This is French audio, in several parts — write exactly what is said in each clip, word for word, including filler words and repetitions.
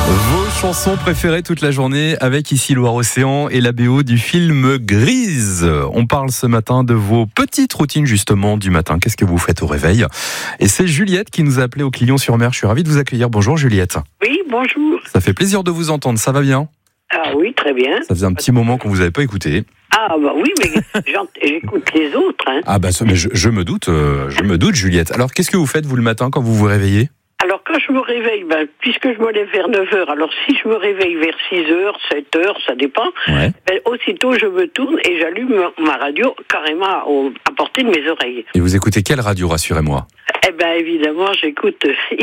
Vos chansons préférées toute la journée avec ici Loire-Océan et la B O du film Grise. On parle ce matin de vos petites routines justement du matin. Qu'est-ce que vous faites au réveil? Et c'est Juliette qui nous a appelé au Clion-sur-Mer. Je suis ravi de vous accueillir. Bonjour Juliette. Oui, bonjour. Ça fait plaisir de vous entendre. Ça va bien? Ah oui, très bien. Ça faisait un petit moment qu'on vous avait pas écouté. Ah bah oui, mais j'écoute les autres. Hein. Ah bah mais je, je me doute, euh, je me doute Juliette. Alors qu'est-ce que vous faites vous le matin quand vous vous réveillez? Alors quand je me réveille, ben, puisque je me lève vers neuf heures, alors si je me réveille vers six heures, sept heures, ça dépend, ouais. ben, aussitôt je me tourne et j'allume ma radio carrément au, à portée de mes oreilles. Et vous écoutez quelle radio, rassurez-moi? Eh ben évidemment, j'écoute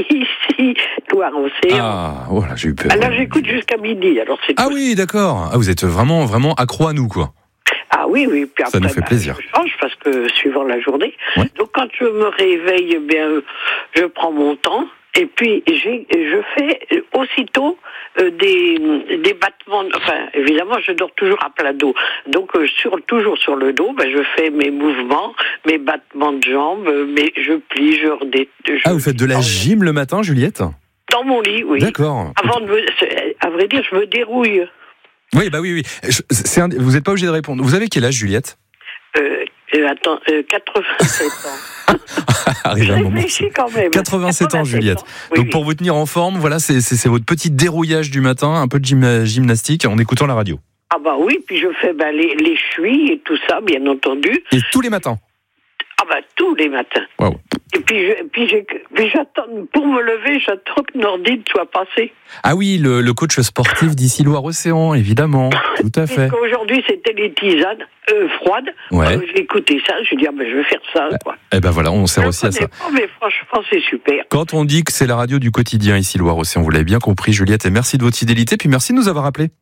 ici Loire-Océan. Ah, voilà, j'ai eu peur. Alors j'écoute jusqu'à midi. Alors c'est ah tout. oui, d'accord. Ah, vous êtes vraiment, vraiment accro à nous, quoi. Ah oui, oui. Puis après, ça nous fait ben, plaisir. Je change parce que suivant la journée. Ouais. Donc quand je me réveille, bien, je prends mon temps. Et puis, j'ai, je fais aussitôt euh, des, des battements. Enfin, évidemment, je dors toujours à plat dos. Donc, euh, sur, toujours sur le dos, ben, je fais mes mouvements, mes battements de jambes, mais je plie, je redé. Je... Ah, vous faites de la gym le matin, Juliette? Dans mon lit, oui. D'accord. Avant de me, à vrai dire, je me dérouille. Oui, bah oui, oui. Je, c'est un, vous n'êtes pas obligé de répondre. Vous avez quel âge, Juliette? Euh, euh, attends, euh, quatre-vingt-sept ans. Arrive un moment. Quand même. quatre-vingt-sept ans, Juliette. Ans. Oui, Donc oui. pour vous tenir en forme, voilà, c'est, c'est, c'est votre petit dérouillage du matin, un peu de gym, gymnastique en écoutant la radio. Ah bah oui, puis je fais bah, les, les chuis et tout ça, bien entendu. Et tous les matins? Ah bah tous les matins. Wow. Et puis, je, puis, j'ai, puis j'attends, pour me lever, j'attends que Nordine soit passé. Ah oui, le, le coach sportif d'ici Loire-Océan, évidemment. Tout à fait. Aujourd'hui, c'était les tisanes euh, froides. Ouais. Euh, j'ai écouté ça, je dit, ah ben, je vais faire ça, quoi. Eh ben voilà, on sert aussi à ça. Pas, mais franchement, c'est super. Quand on dit que c'est la radio du quotidien ici Loire-Océan, vous l'avez bien compris, Juliette, et merci de votre fidélité, puis merci de nous avoir appelés.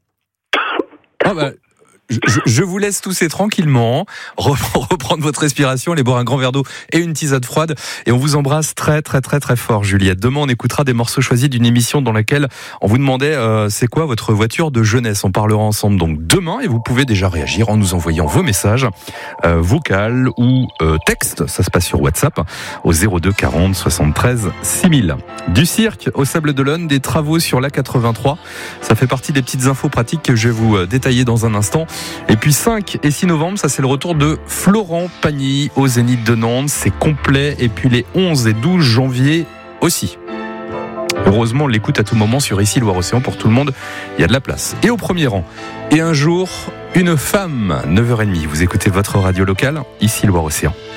Ah bah, je, je vous laisse tousser tranquillement, reprendre votre respiration, aller boire un grand verre d'eau et une tisane froide, et on vous embrasse très très très très fort, Juliette. Demain, on écoutera des morceaux choisis d'une émission dans laquelle on vous demandait euh, c'est quoi votre voiture de jeunesse. On parlera ensemble donc demain, et vous pouvez déjà réagir en nous envoyant vos messages euh, vocaux ou euh, textes. Ça se passe sur WhatsApp au zéro deux quarante soixante-treize six mille. Du cirque au Sable d'Olonne, des travaux sur l'A quatre-vingt-trois. Ça fait partie des petites infos pratiques que je vais vous détailler dans un instant. Et puis cinq et six novembre, ça c'est le retour de Florent Pagny au Zénith de Nantes. C'est complet. Et puis les onze et douze janvier aussi. Heureusement, on l'écoute à tout moment sur ici Loire-Océan pour tout le monde. Il y a de la place. Et au premier rang. Et un jour, une femme, neuf heures trente. Vous écoutez votre radio locale, ici Loire-Océan.